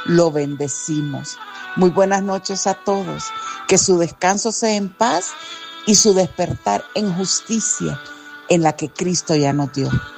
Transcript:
lo bendecimos. Muy buenas noches a todos. Que su descanso sea en paz y su despertar en justicia en la que Cristo ya nos dio.